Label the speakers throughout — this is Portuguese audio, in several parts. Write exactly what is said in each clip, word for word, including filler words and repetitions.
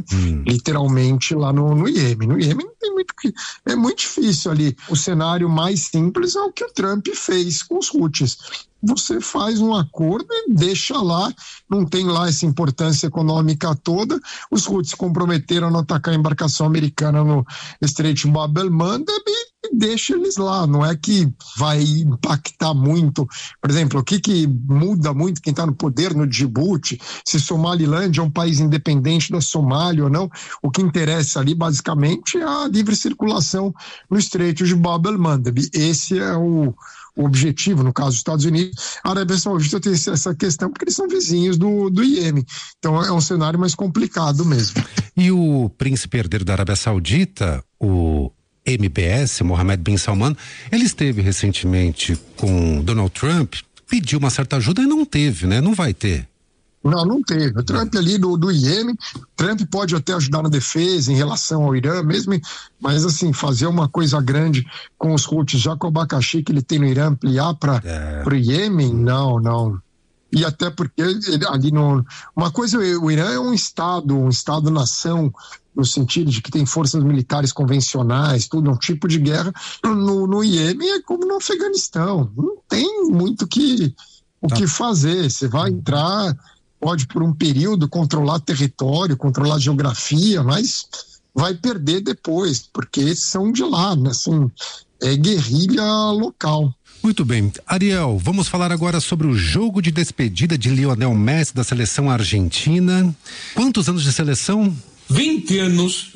Speaker 1: hum. literalmente lá no, no Iêmen. No Iêmen não tem muito que, é muito difícil ali. O cenário mais simples é o que o Trump fez com os Houthis. Você faz um acordo e deixa lá, não tem lá essa importância econômica toda. Os Houthis se comprometeram a não atacar a embarcação americana no Estreito de Bab el-Mandeb e deixa eles lá. Não é que vai impactar muito. Por exemplo, o que, que muda muito quem está no poder no Djibouti, se Somalilândia é um país independente da Somália ou não. O que interessa ali, basicamente, é a livre circulação no Estreito de Bab el-Mandeb. Esse é o o objetivo, no caso dos Estados Unidos. A Arábia Saudita tem essa questão porque eles são vizinhos do, do Iêmen. Então é um cenário mais complicado mesmo.
Speaker 2: E o príncipe herdeiro da Arábia Saudita, o M B S, Mohammed bin Salman, ele esteve recentemente com Donald Trump, pediu uma certa ajuda e não teve, né? Não vai ter.
Speaker 1: Não, não teve. O Trump ali do, do Iêmen, Trump pode até ajudar na defesa em relação ao Irã mesmo, mas assim, fazer uma coisa grande com os Houthis, já com o abacaxi que ele tem no Irã, ampliar para
Speaker 2: é.
Speaker 1: o Iêmen, não, não. E até porque ele, ali no... Uma coisa, o Irã é um estado, um estado-nação, no sentido de que tem forças militares convencionais, tudo, um tipo de guerra. No, no Iêmen é como no Afeganistão, não tem muito que, o tá. que fazer. Você vai entrar... Pode, por um período, controlar território, controlar geografia, mas vai perder depois, porque são de lá, né? São, é guerrilha local.
Speaker 2: Muito bem. Ariel, vamos falar agora sobre o jogo de despedida de Lionel Messi da seleção argentina. Quantos anos de seleção?
Speaker 3: vinte anos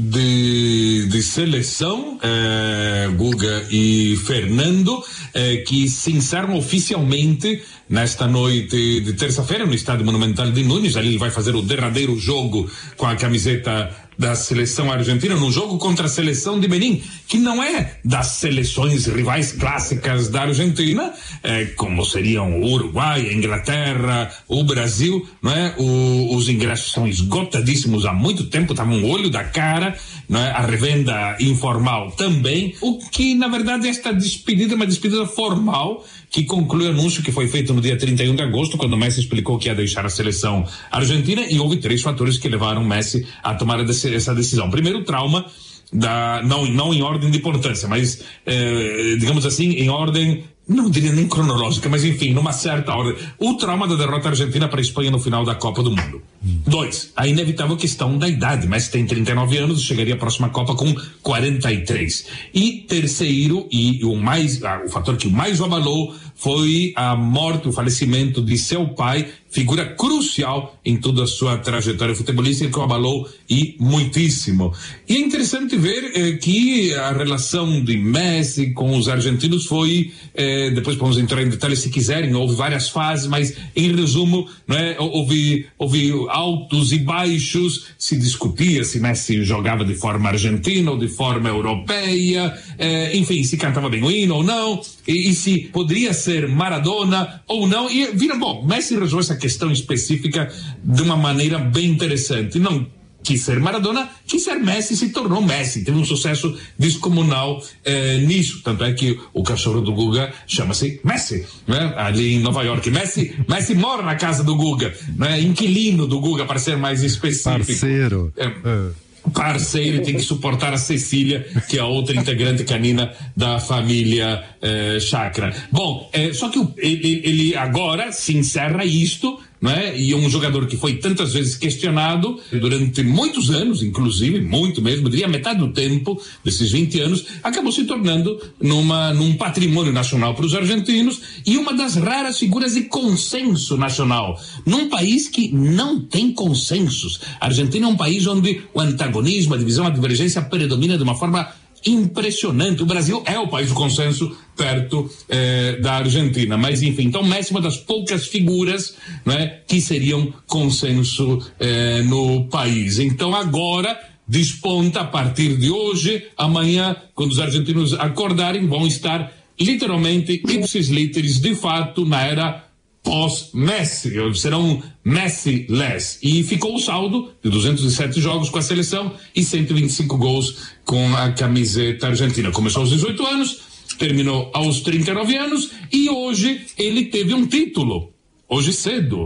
Speaker 3: de, de seleção, eh, Guga e Fernando, eh, que se encerram oficialmente nesta noite de terça-feira no Estádio Monumental de Nunes. Ali ele vai fazer o derradeiro jogo com a camiseta da seleção argentina, no jogo contra a seleção de Benin, que não é das seleções rivais clássicas da Argentina, é, como seriam o Uruguai, a Inglaterra, o Brasil, não é? O, os ingressos são esgotadíssimos há muito tempo, estavam um olho da cara, não é? A revenda informal também, o que na verdade esta despedida é uma despedida formal, que conclui o anúncio que foi feito no dia trinta e um de agosto, quando o Messi explicou que ia deixar a seleção argentina, e houve três fatores que levaram o Messi a tomar essa decisão. Primeiro, o trauma, da, não, não em ordem de importância, mas, eh, digamos assim, em ordem, não diria nem cronológica, mas enfim, numa certa ordem. O trauma da derrota argentina para a Espanha no final da Copa do Mundo. Dois, a inevitável questão da idade. Messi tem trinta e nove anos e chegaria à próxima Copa com quarenta e três. E terceiro, e o mais, ah, o fator que mais o abalou foi a morte, o falecimento de seu pai, figura crucial em toda a sua trajetória futebolística, que o abalou e muitíssimo. E é interessante ver eh, que a relação de Messi com os argentinos foi, eh, depois vamos entrar em detalhes se quiserem, houve várias fases, mas em resumo, né, houve, houve altos e baixos, se discutia se Messi jogava de forma argentina ou de forma europeia, eh, enfim, se cantava bem o hino ou não, e, e se poderia ser Maradona ou não, e viram, bom, Messi resolveu essa questão específica de uma maneira bem interessante. Não quis ser Maradona, quis ser Messi, se tornou Messi, teve um sucesso descomunal eh, nisso, tanto é que o cachorro do Guga chama-se Messi, né? Ali em Nova York. Messi, Messi mora na casa do Guga, né? Inquilino do Guga, para ser mais específico.
Speaker 2: Parceiro.
Speaker 3: É, é. Parceiro, tem que suportar a Cecília, que é a outra integrante canina da família eh, Chakra. Bom, eh, só que o, ele, ele agora se encerra isto, não é? E um jogador que foi tantas vezes questionado durante muitos anos, inclusive, muito mesmo, diria metade do tempo desses vinte anos, acabou se tornando numa, num patrimônio nacional para os argentinos e uma das raras figuras de consenso nacional, num país que não tem consensos. A Argentina é um país onde o antagonismo, a divisão, a divergência predomina de uma forma impressionante. O Brasil é o país do consenso perto eh, da Argentina, mas enfim, então Messi é uma das poucas figuras, né, que seriam consenso eh, no país. Então agora desponta a partir de hoje, amanhã, quando os argentinos acordarem, vão estar literalmente ipsis literis, de fato, na era pós-Messi, serão Messi-less. E ficou o saldo de duzentos e sete jogos com a seleção e cento e vinte e cinco gols com a camiseta argentina. Começou aos dezoito anos, terminou aos trinta e nove anos e hoje ele teve um título, hoje cedo.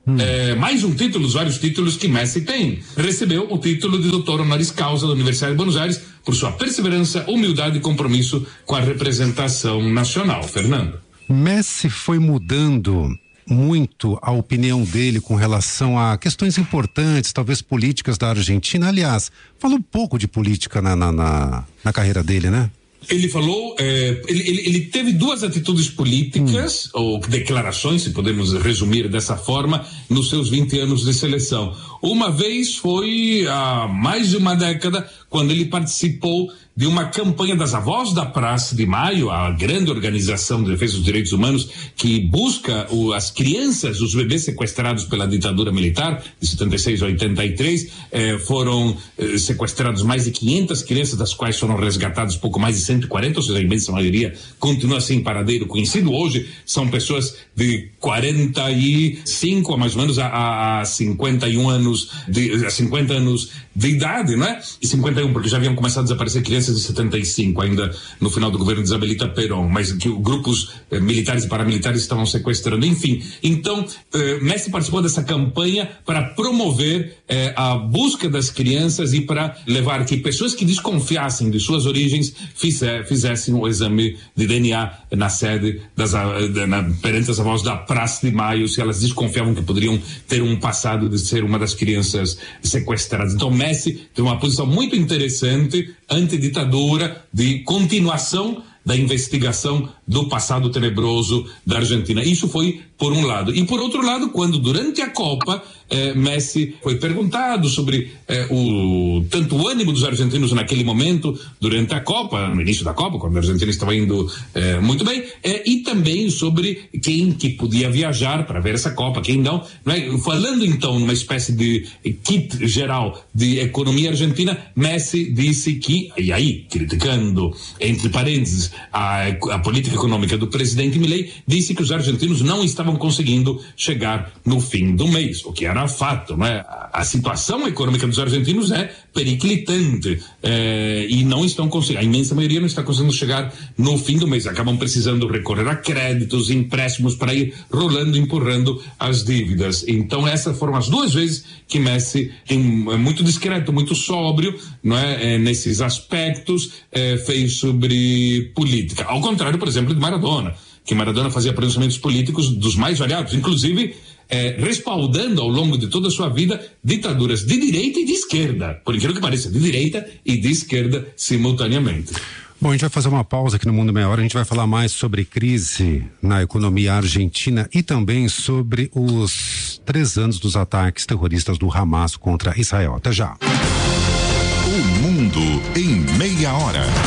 Speaker 3: Hum. É, mais um título, os vários títulos que Messi tem. Recebeu o título de doutor honoris causa da Universidade de Buenos Aires por sua perseverança, humildade e compromisso com a representação nacional. Fernando.
Speaker 2: Messi foi mudando muito a opinião dele com relação a questões importantes, talvez políticas da Argentina. Aliás, falou pouco de política na, na, na, na carreira dele, né?
Speaker 3: Ele falou, é, ele, ele, ele teve duas atitudes políticas, hum. ou declarações, se podemos resumir dessa forma, nos seus vinte anos de seleção. Uma vez foi há mais de uma década, quando ele participou de uma campanha das Avós da Praça de Maio, a grande organização de defesa dos direitos humanos que busca o, as crianças, os bebês sequestrados pela ditadura militar, de setenta e seis a oitenta e três, eh, foram eh, sequestrados mais de quinhentas crianças, das quais foram resgatadas pouco mais de cento e quarenta, ou seja, a imensa maioria continua sem paradeiro conhecido. Hoje são pessoas de quarenta e cinco a mais ou menos a, a cinquenta e um anos, de, a cinquenta anos de idade, né? E cinquenta e um, porque já haviam começado a desaparecer crianças de setenta e cinco, ainda no final do governo de Isabelita Perón, mas que grupos eh, militares e paramilitares estavam sequestrando, enfim. Então, eh, Messi participou dessa campanha para promover eh, a busca das crianças e para levar que pessoas que desconfiassem de suas origens fizer, fizessem o exame de D N A na sede das, na, perante as avós da Praça de Maio, se elas desconfiavam que poderiam ter um passado de ser uma das crianças sequestradas. Então, Messi tem uma posição muito interessante, antiditadura, de continuação da investigação do passado tenebroso da Argentina. Isso foi por um lado. E por outro lado, quando durante a Copa eh, Messi foi perguntado sobre eh, o tanto o ânimo dos argentinos naquele momento, durante a Copa, no início da Copa, quando a Argentina estava indo eh, muito bem, eh, e também sobre quem que podia viajar para ver essa Copa, quem não, não é? Falando então numa espécie de kit geral de economia argentina, Messi disse que, e aí, criticando, entre parênteses, a, a política econômica do presidente Milei, disse que os argentinos não estavam conseguindo chegar no fim do mês, o que era fato, não é? A, a situação econômica dos argentinos é periclitante eh, e não estão conseguindo, a imensa maioria não está conseguindo chegar no fim do mês, acabam precisando recorrer a créditos, empréstimos para ir rolando, empurrando as dívidas. Então essas foram as duas vezes que Messi tem, é muito discreto, muito sóbrio, não é? É, nesses aspectos, é, fez sobre política, ao contrário, por exemplo, de Maradona, que Maradona fazia pronunciamentos políticos dos mais variados, inclusive é, respaldando ao longo de toda a sua vida ditaduras de direita e de esquerda, por incrível que pareça, de direita e de esquerda simultaneamente.
Speaker 2: Bom, a gente vai fazer uma pausa aqui no Mundo Meia Hora, a gente vai falar mais sobre crise na economia argentina e também sobre os três anos dos ataques terroristas do Hamas contra Israel. Até já.
Speaker 4: O Mundo em Meia Hora.